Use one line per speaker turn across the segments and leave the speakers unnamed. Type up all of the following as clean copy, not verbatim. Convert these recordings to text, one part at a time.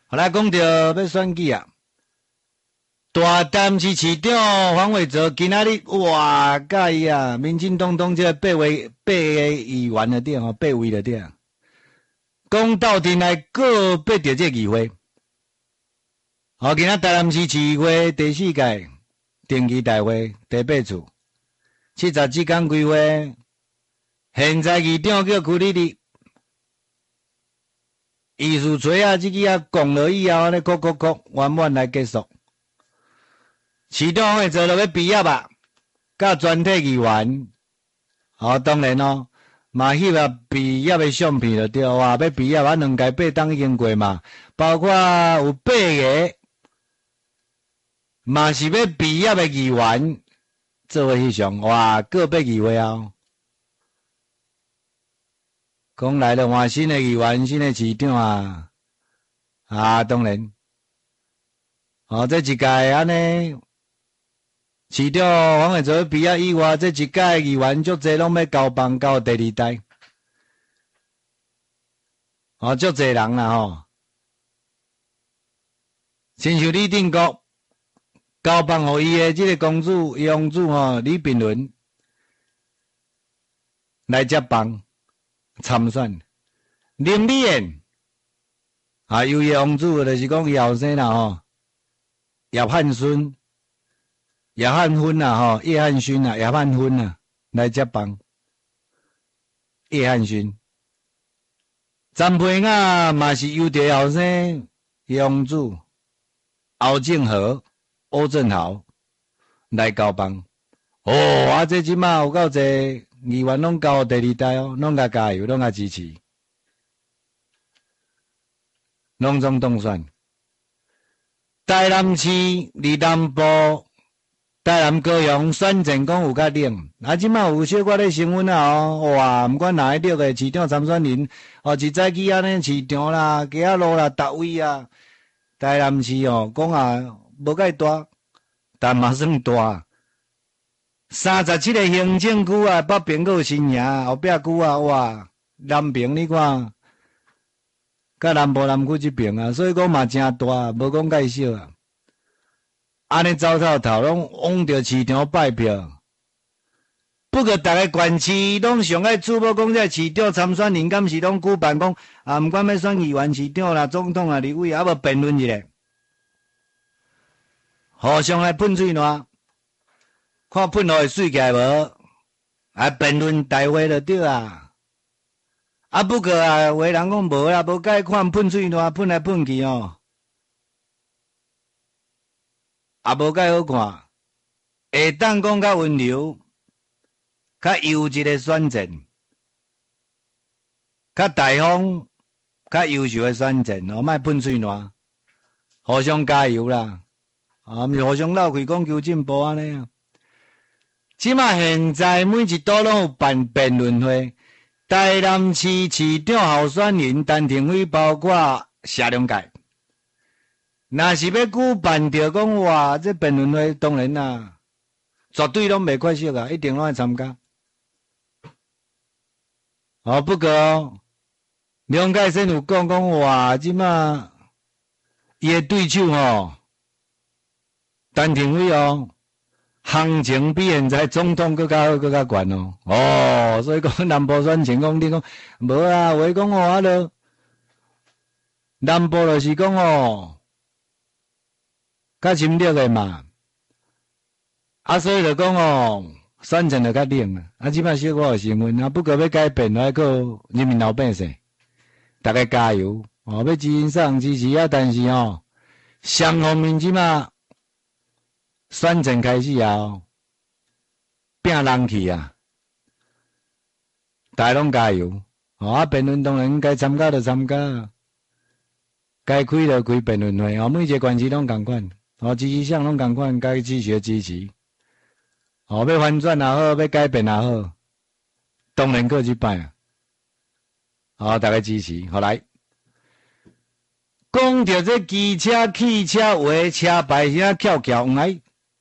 后来讲到要选举啊，大潭市市长黄伟哲今仔日哇，甲伊啊，民进党这个8位议员的点8位的点，讲斗阵来告别着这议会。好，今仔台南市市议会第4届定期大会第8次，72天开会，现在议长叫区里里，议事吹啊，这个啊讲落以后，安尼圆满来结束。市长会做落要毕业啊，甲全体议员，当然咯，嘛翕啊毕业的相片就对哇，要毕业啊2届8档已经过嘛，包括有8个。嘛是要毕业的议员做伙翕相，哇，个别议会啊，讲来了换新的议员、新的市长啊，当然，这一届安尼，市长黄伟哲毕业以外，这一届议员足侪拢要交棒到第2代，足侪人啦亲像李定国。交棒予伊的这个公主、养子李炳伦来接棒参选，林立燕由伊养子就是讲伊后生啦叶汉勋啦叶汉勋啦叶汉勋啦来接棒，叶汉勋，詹培雅嘛是由着后生养子欧正和。欧正豪来交棒，这即马有够侪议员拢交第2代拢甲加油，拢甲支持，拢总当选。台南市离南部、台南高雄选战讲有较冷，即马有小可咧新闻哇，毋管哪一个市长参选人，一早起安尼市场啦、街路啦、达位啊，台南市讲啊。无介大，但嘛算大。37个行政区啊，北平还有新营，后壁区啊，哇，南平你看，甲南部南区这边啊，所以讲嘛真大，无讲介少啊。安尼走透透，拢往着市场拜票。不过，逐个县市拢上爱注目讲这市长参选人，敢是拢举办讲毋管要选议员、市长啦、总统啊、立委啊，无辩论一下。互相来喷水烂，看喷落会水起来无？辩论大会就对啊。不过有的人讲无啦，无解看喷水烂，喷来喷去无解好看。下当讲较温柔，较优质的选战，较大方、较优秀的选战，莫喷水烂，互相加油啦。毋是互相闹开讲求进步安尼啊！即马现在每一岛拢有办辩论会，台南市市长候选人陈廷辉包括谢龙介，若是要举办着讲哇，这辩论会当然啦，绝对拢袂缺席啊，一定拢会参加。不过梁介先有讲哇，即马伊的对手陈廷辉行情比现在总统更较好，更较悬所以讲南部选情讲你讲无啊，话讲就南部就是讲较深入的嘛，所以就讲选情就较冷即摆小可有新闻不过要改变还靠人民老百姓，大家加油要支持上支持但是双方面即摆选战开始拼人气大家拢加油辩论当然该参加就参加，该开就开辩论会每一个县市拢同款支持项拢同款，该支持的支持要翻转也好，要改变也好，当然过去摆大家支持来。讲到这机车、汽车话车牌啥翘翘来。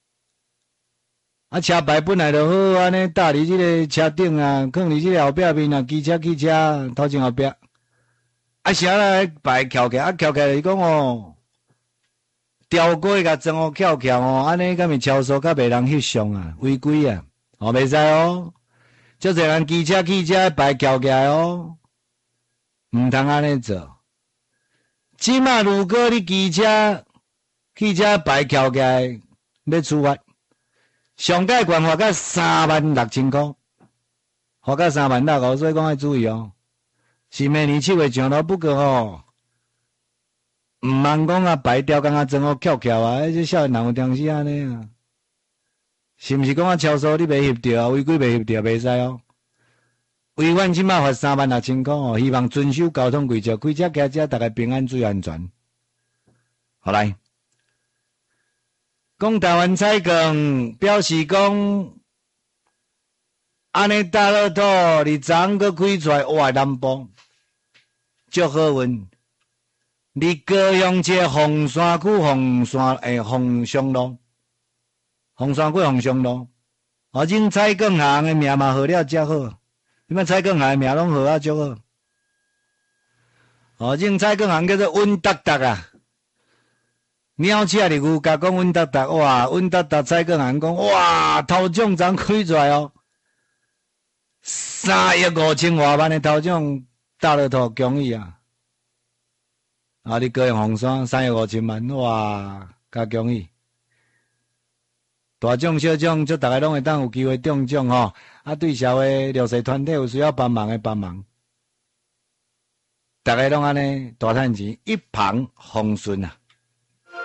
车牌本来就好，安尼搭伫这个车顶放伫这个后壁面汽车头前后壁。 啊，啥来牌翘起来，翘起来伊讲哦，钓过甲装哦翘翘哦，安尼敢是超速较袂人翕相啊，违规啊，哦袂使哦，足侪人汽车牌翘起来哦，毋通安尼做。即马如果你汽车牌翘起来要处罚，上盖悬罚到36000块，罚到36000，所以讲要注意哦。是明年7月上路，不过吼，毋茫讲啊牌吊工啊装好翘翘啊，这少年人有当时安尼啊，是毋是讲啊超速你袂翕着啊，违规袂翕着袂使哦。违反即马罚36000块哦，希望遵守交通规则，开车骑车大家平安最安全。好来，讲台湾彩券表示讲，安尼大乐透你昨昏佫开出来，哇南部足好运。你高雄这凤山区凤上路，凤山区凤上路，种彩券行的命嘛好了遮好。你们彩券行的命拢好啊，足好。种彩券行叫做稳达达啊。鸟车哩牛甲讲稳达达，哇，稳达达彩券行讲，哇，头奖昨开出来哦，3亿5000多万的头奖大乐透，恭喜啊！啊，你高雄凤山3亿5000万，哇，加恭喜！大奖小奖，祝大家拢会当有机会中奖吼！啊，对社会弱势团体有需要帮忙的帮忙，大家拢安尼大赚钱，一帆风顺啊！